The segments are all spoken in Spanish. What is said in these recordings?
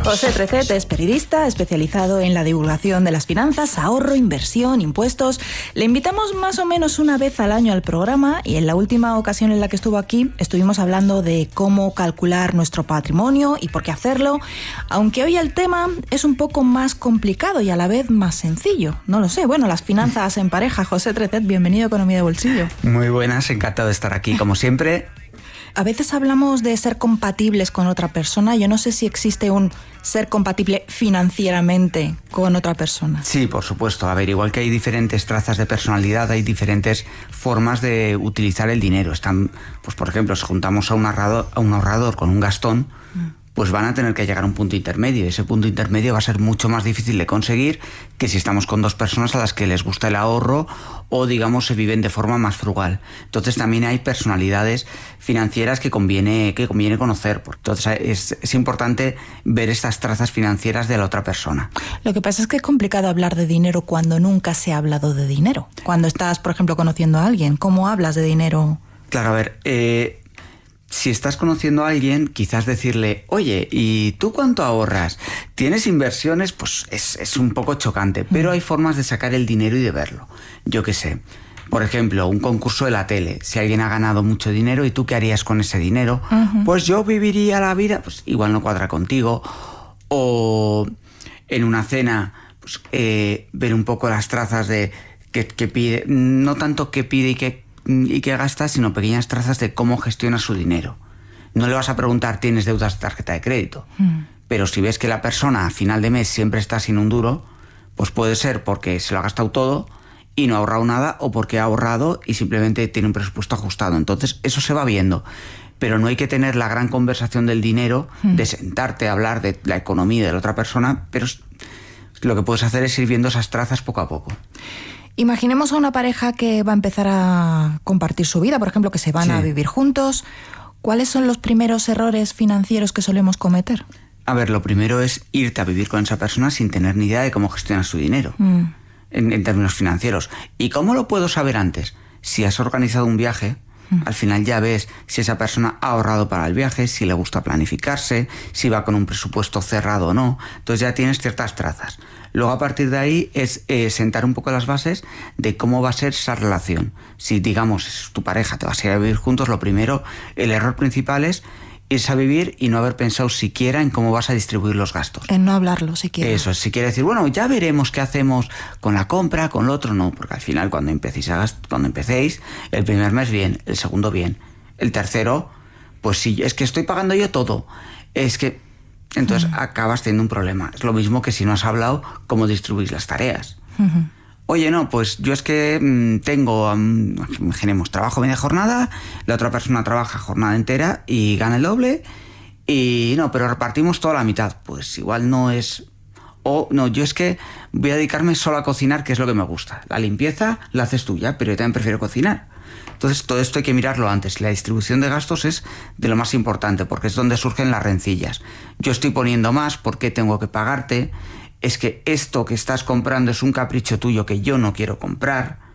José Trecet es periodista especializado en la divulgación de las finanzas, ahorro, inversión, impuestos. Le invitamos más o menos una vez al año al programa y en la última ocasión en la que estuvo aquí estuvimos hablando de cómo calcular nuestro patrimonio y por qué hacerlo, aunque hoy el tema es un poco más complicado y a la vez más sencillo. No lo sé. Bueno, las finanzas en pareja. José Trecet, bienvenido a Economía de Bolsillo. Muy buenas, encantado de estar aquí, como siempre. A veces hablamos de ser compatibles con otra persona. Yo no sé si existe un ser compatible financieramente con otra persona. Sí, por supuesto. A ver, igual que hay diferentes trazas de personalidad, hay diferentes formas de utilizar el dinero. Están, pues por ejemplo, si juntamos a un ahorrador con un gastón, pues van a tener que llegar a un punto intermedio. Ese punto intermedio va a ser mucho más difícil de conseguir que si estamos con dos personas a las que les gusta el ahorro o, digamos, se viven de forma más frugal. Entonces también hay personalidades financieras que conviene conocer. Entonces es importante ver estas trazas financieras de la otra persona. Lo que pasa es que es complicado hablar de dinero cuando nunca se ha hablado de dinero. Cuando estás, por ejemplo, conociendo a alguien, ¿cómo hablas de dinero? Claro, a ver, si estás conociendo a alguien, quizás decirle, oye, ¿y tú cuánto ahorras? ¿Tienes inversiones? Pues es un poco chocante, pero hay formas de sacar el dinero y de verlo. Yo qué sé, por ejemplo, un concurso de la tele. Si alguien ha ganado mucho dinero, ¿y tú qué harías con ese dinero? Pues yo viviría la vida, pues igual no cuadra contigo. O en una cena, pues ver un poco las trazas de qué pide, no tanto qué pide y qué gasta, sino pequeñas trazas de cómo gestiona su dinero. No le vas a preguntar, ¿tienes deudas de tarjeta de crédito? Pero si ves que la persona a final de mes siempre está sin un duro, pues puede ser porque se lo ha gastado todo y no ha ahorrado nada, o porque ha ahorrado y simplemente tiene un presupuesto ajustado. Entonces eso se va viendo. Pero no hay que tener la gran conversación del dinero, de sentarte a hablar de la economía de la otra persona, pero lo que puedes hacer es ir viendo esas trazas poco a poco. Imaginemos a una pareja que va a empezar a compartir su vida, por ejemplo, que se van a vivir juntos. ¿Cuáles son los primeros errores financieros que solemos cometer? A ver, lo primero es irte a vivir con esa persona sin tener ni idea de cómo gestionar su dinero, en términos financieros. ¿Y cómo lo puedo saber antes? Si has organizado un viaje, al final ya ves si esa persona ha ahorrado para el viaje, si le gusta planificarse, si va con un presupuesto cerrado o no. Entonces ya tienes ciertas trazas. Luego, a partir de ahí, es sentar un poco las bases de cómo va a ser esa relación. Si, digamos, es tu pareja, te vas a ir a vivir juntos, lo primero, el error principal es irse a vivir y no haber pensado siquiera en cómo vas a distribuir los gastos. En no hablarlo siquiera. Eso, si quiere decir, bueno, ya veremos qué hacemos con la compra, con lo otro, no, porque al final cuando empecéis, el primer mes bien, el segundo bien, el tercero, pues sí, es que estoy pagando yo todo, es que... Entonces acabas teniendo un problema. Es lo mismo que si no has hablado cómo distribuís las tareas. Oye, no, pues yo es que tengo, imaginemos, trabajo media jornada, la otra persona trabaja jornada entera y gana el doble, y no, pero repartimos toda la mitad. Pues igual no es... O no, yo es que voy a dedicarme solo a cocinar, que es lo que me gusta. La limpieza la haces tú ya, pero yo también prefiero cocinar. Entonces todo esto hay que mirarlo antes. La distribución de gastos es de lo más importante, porque es donde surgen las rencillas. Yo estoy poniendo más, ¿por qué tengo que pagarte? Es que esto que estás comprando es un capricho tuyo que yo no quiero comprar.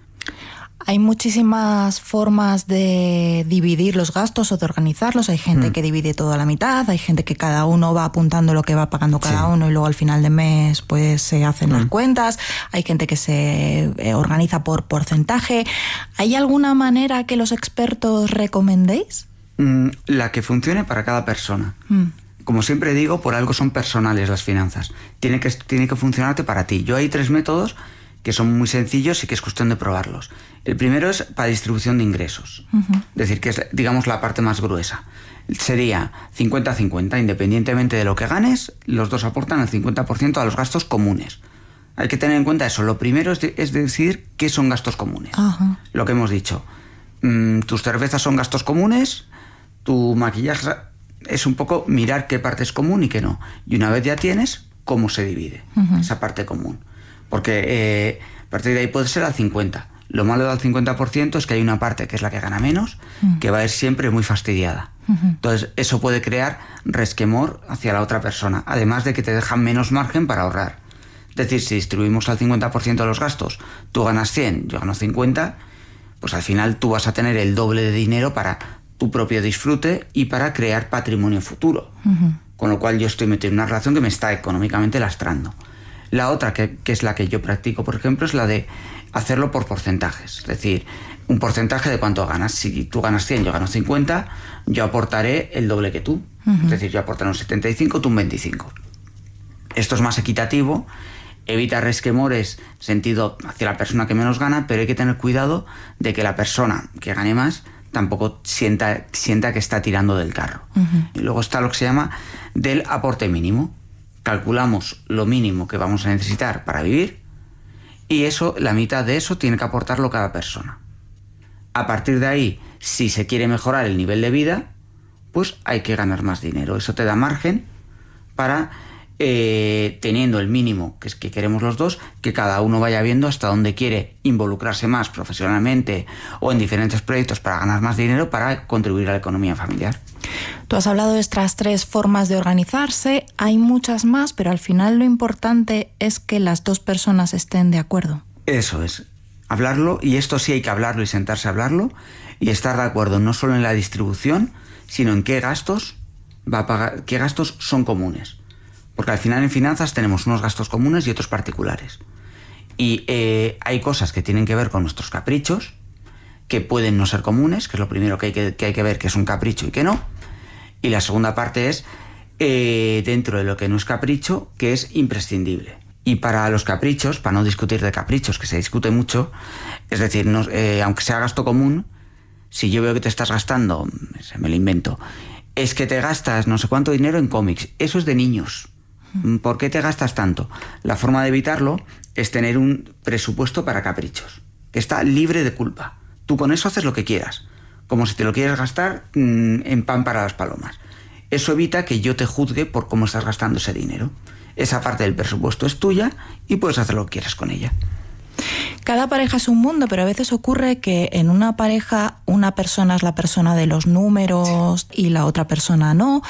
Hay muchísimas formas de dividir los gastos o de organizarlos. Hay gente que divide todo a la mitad, hay gente que cada uno va apuntando lo que va pagando cada uno y luego al final de mes pues se hacen las cuentas. Hay gente que se organiza por porcentaje. ¿Hay alguna manera que los expertos recomendéis? La que funcione para cada persona. Como siempre digo, por algo son personales las finanzas. Tiene que funcionarte para ti. Yo hay 3 métodos que son muy sencillos y que es cuestión de probarlos. El primero es para distribución de ingresos. Es decir, que es, digamos, la parte más gruesa. Sería 50-50, independientemente de lo que ganes, los dos aportan el 50% a los gastos comunes. Hay que tener en cuenta eso. Lo primero es decir qué son gastos comunes. Lo que hemos dicho. Tus cervezas son gastos comunes, tu maquillaje es un poco mirar qué parte es común y qué no. Y una vez ya tienes, cómo se divide esa parte común. Porque a partir de ahí puede ser al 50%. Lo malo del 50% es que hay una parte que es la que gana menos, que va a ir siempre muy fastidiada. Entonces, eso puede crear resquemor hacia la otra persona, además de que te dejan menos margen para ahorrar. Es decir, si distribuimos al 50% de los gastos, tú ganas 100, yo gano 50, pues al final tú vas a tener el doble de dinero para tu propio disfrute y para crear patrimonio futuro. con lo cual yo estoy metido en una relación que me está económicamente lastrando. La otra, que es la que yo practico, por ejemplo, es la de hacerlo por porcentajes. Es decir, un porcentaje de cuánto ganas. Si tú ganas 100, yo gano 50, yo aportaré el doble que tú. Es decir, yo aportaré un 75, tú un 25. Esto es más equitativo, evita resquemores sentido hacia la persona que menos gana, pero hay que tener cuidado de que la persona que gane más tampoco sienta que está tirando del carro. Y luego está lo que se llama del aporte mínimo. Calculamos lo mínimo que vamos a necesitar para vivir y eso, la mitad de eso tiene que aportarlo cada persona. A partir de ahí, si se quiere mejorar el nivel de vida, pues hay que ganar más dinero. Eso te da margen para, teniendo el mínimo que es que queremos los dos, que cada uno vaya viendo hasta dónde quiere involucrarse más profesionalmente o en diferentes proyectos para ganar más dinero para contribuir a la economía familiar. Tú has hablado de estas 3 formas de organizarse, hay muchas más, pero al final lo importante es que las 2 personas estén de acuerdo. Eso es, hablarlo, y esto sí hay que hablarlo y sentarse a hablarlo y estar de acuerdo no solo en la distribución, sino en qué gastos va a pagar, qué gastos son comunes. Porque al final en finanzas tenemos unos gastos comunes y otros particulares. Y hay cosas que tienen que ver con nuestros caprichos, que pueden no ser comunes, que es lo primero que hay que ver que es un capricho y que no. Y la segunda parte es, dentro de lo que no es capricho, que es imprescindible. Y para los caprichos, para no discutir de caprichos, que se discute mucho, es decir, aunque sea gasto común, si yo veo que te estás gastando, me lo invento, es que te gastas no sé cuánto dinero en cómics, eso es de niños. ¿Por qué te gastas tanto? La forma de evitarlo es tener un presupuesto para caprichos, que está libre de culpa. Tú con eso haces lo que quieras, como si te lo quieres gastar en pan para las palomas. Eso evita que yo te juzgue por cómo estás gastando ese dinero. Esa parte del presupuesto es tuya y puedes hacer lo que quieras con ella. Cada pareja es un mundo, pero a veces ocurre que en una pareja una persona es la persona de los números y la otra persona no.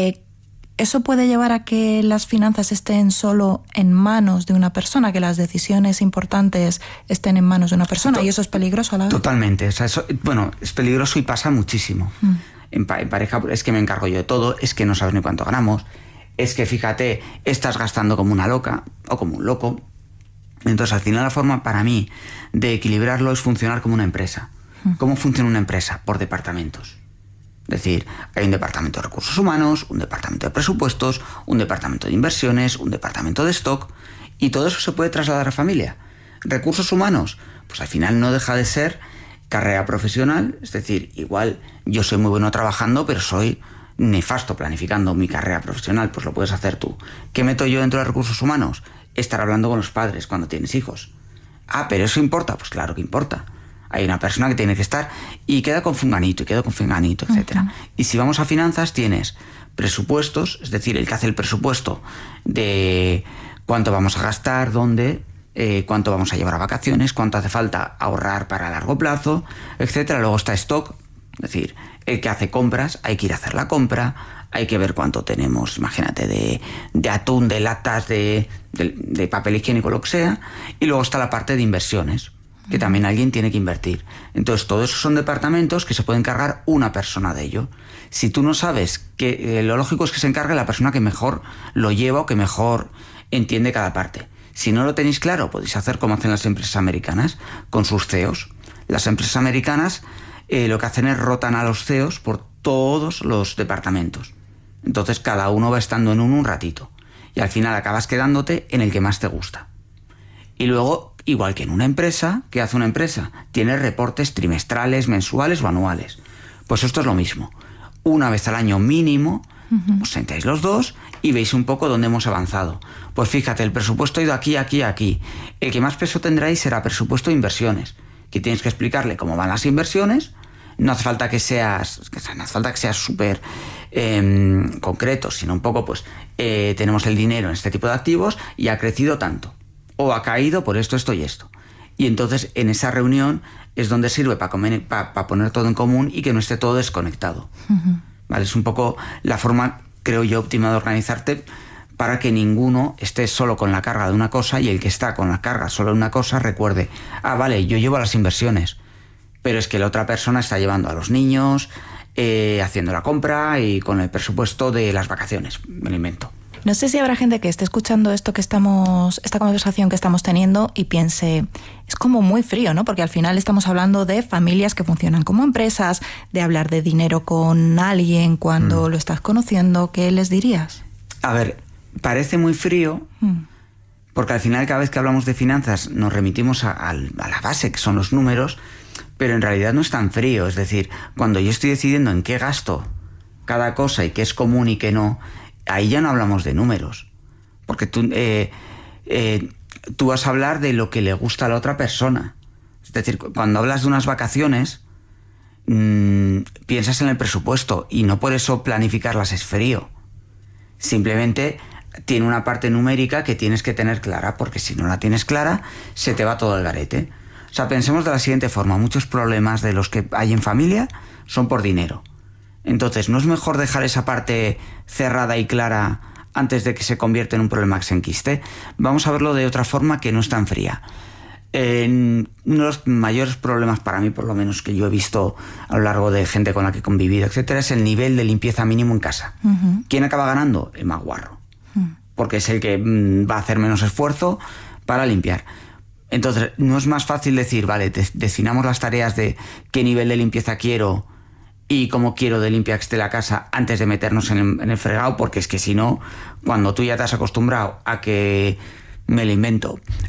¿Eso puede llevar a que las finanzas estén solo en manos de una persona, que las decisiones importantes estén en manos de una persona? ¿Y eso es peligroso a la vez? Totalmente. O sea, eso, bueno, es peligroso y pasa muchísimo. En pareja es que me encargo yo de todo, es que no sabes ni cuánto ganamos, es que fíjate, estás gastando como una loca o como un loco. Entonces, al final la forma para mí de equilibrarlo es funcionar como una empresa. ¿Cómo funciona una empresa? Por departamentos. Es decir, hay un departamento de recursos humanos, un departamento de presupuestos, un departamento de inversiones, un departamento de stock, y todo eso se puede trasladar a familia. Recursos humanos, pues al final no deja de ser carrera profesional, es decir, igual yo soy muy bueno trabajando, pero soy nefasto planificando mi carrera profesional, pues lo puedes hacer tú. ¿Qué meto yo dentro de recursos humanos? Estar hablando con los padres cuando tienes hijos. Ah, pero ¿eso importa? Pues claro que importa. Hay una persona que tiene que estar y queda con fulanito, etc. Y si vamos a finanzas, tienes presupuestos, es decir, el que hace el presupuesto de cuánto vamos a gastar, dónde, cuánto vamos a llevar a vacaciones, cuánto hace falta ahorrar para largo plazo, etc. Luego está stock, es decir, el que hace compras, hay que ir a hacer la compra, hay que ver cuánto tenemos, imagínate, de atún, de latas, de papel higiénico, lo que sea. Y luego está la parte de inversiones, que también alguien tiene que invertir. Entonces, todos esos son departamentos que se puede encargar una persona de ello. Si tú no sabes, que lo lógico es que se encargue la persona que mejor lo lleva o que mejor entiende cada parte. Si no lo tenéis claro, podéis hacer como hacen las empresas americanas, con sus CEOs. Las empresas americanas lo que hacen es rotan a los CEOs por todos los departamentos. Entonces, cada uno va estando en un ratito. Y al final acabas quedándote en el que más te gusta. Y luego, igual que en una empresa, ¿qué hace una empresa? Tiene reportes trimestrales, mensuales o anuales. Pues esto es lo mismo. Una vez al año mínimo, os sentáis los dos y veis un poco dónde hemos avanzado. Pues fíjate, el presupuesto ha ido aquí, aquí, aquí. El que más peso tendráis será presupuesto de inversiones, que tienes que explicarle cómo van las inversiones. No hace falta que seas súper concreto, sino un poco, pues, tenemos el dinero en este tipo de activos y ha crecido tanto. O ha caído por esto, esto y esto. Y entonces en esa reunión es donde sirve para poner todo en común y que no esté todo desconectado. ¿Vale? Es un poco la forma, creo yo, óptima de organizarte para que ninguno esté solo con la carga de una cosa y el que está con la carga solo de una cosa recuerde, vale, yo llevo las inversiones, pero es que la otra persona está llevando a los niños, haciendo la compra y con el presupuesto de las vacaciones, me lo invento. No sé si habrá gente que esté escuchando esta conversación que estamos teniendo y piense, es como muy frío, ¿no? Porque al final estamos hablando de familias que funcionan como empresas, de hablar de dinero con alguien cuando lo estás conociendo. ¿Qué les dirías? A ver, parece muy frío porque al final cada vez que hablamos de finanzas nos remitimos a la base, que son los números, pero en realidad no es tan frío. Es decir, cuando yo estoy decidiendo en qué gasto cada cosa y qué es común y qué no, ahí ya no hablamos de números, porque tú vas a hablar de lo que le gusta a la otra persona. Es decir, cuando hablas de unas vacaciones, piensas en el presupuesto y no por eso planificarlas es frío. Simplemente tiene una parte numérica que tienes que tener clara, porque si no la tienes clara, se te va todo el garete. O sea, pensemos de la siguiente forma: muchos problemas de los que hay en familia son por dinero. Entonces, ¿no es mejor dejar esa parte cerrada y clara antes de que se convierta en un problema que se enquiste? Vamos a verlo de otra forma que no es tan fría. Uno de los mayores problemas para mí, por lo menos que yo he visto a lo largo de gente con la que he convivido, etcétera, es el nivel de limpieza mínimo en casa. ¿Quién acaba ganando? El más guarro. Porque es el que va a hacer menos esfuerzo para limpiar. Entonces, ¿no es más fácil decir, vale, definamos las tareas de qué nivel de limpieza quiero y cómo quiero de limpia que esté la casa antes de meternos en el fregado? Porque es que si no, cuando tú ya te has acostumbrado a que, me lo invento,